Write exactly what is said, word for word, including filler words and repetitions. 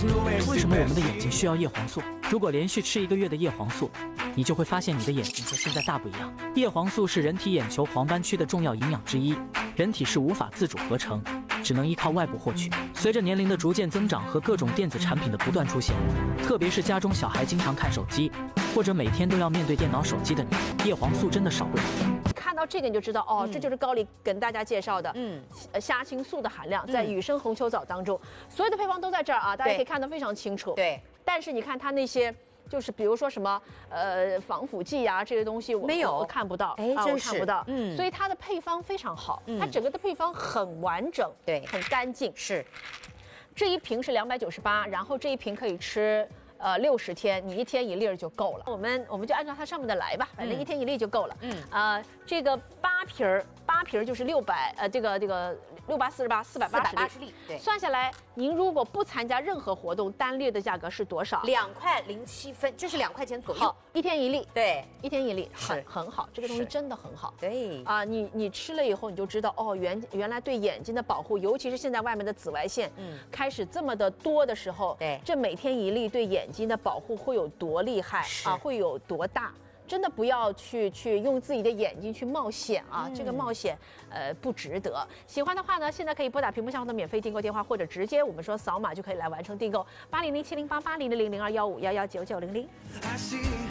为什么我们的眼睛需要叶黄素？如果连续吃一个月的叶黄素，你就会发现你的眼睛和现在大不一样。叶黄素是人体眼球黄斑区的重要营养之一，人体是无法自主合成，只能依靠外部获取。随着年龄的逐渐增长和各种电子产品的不断出现，特别是家中小孩经常看手机，或者每天都要面对电脑、手机的你，叶黄素真的少不了。 看到这个你就知道哦， 嗯、 这就是高丽跟大家介绍的，嗯，虾青素的含量在雨生红球藻当中，所有的配方都在这儿啊，大家可以看得非常清楚。 对， 但是你看它那些。就是比如说什么呃防腐剂呀、啊、这些东西我没有我看不到， 哎， 啊、 真我看不到， 嗯， 所以它的配方非常好， 嗯、 它整个的配方很完整， 对， 很干净。 是， 这一瓶是两百九十八，然后这一瓶可以吃呃六十天，你一天一粒儿就够了。我们我们就按照它上面的来吧，反正一天一粒就够了。嗯，呃，这个八瓶儿八瓶儿就是六百呃这个这个六八四十八四百八十粒， 对， 算下来您如果不参加任何活动，单粒的价格是多少？ 两块零七分，这是两块钱左右。 好，一天一粒， 对， 一天一粒，很很好，这个东西真的很好。 对啊，你你吃了以后你就知道哦，原原来对眼睛的保护，尤其是现在外面的紫外线，嗯，开始这么的多的时候， 对， 这每天一粒对眼睛的保护会有多厉害啊，会有多大？真的不要去去用自己的眼睛去冒险啊！嗯、这个冒险，呃，不值得。喜欢的话呢，现在可以拨打屏幕上方的免费订购电话，或者直接我们说扫码就可以来完成订购，八零零七零八八零零零零二幺五幺幺九九零零。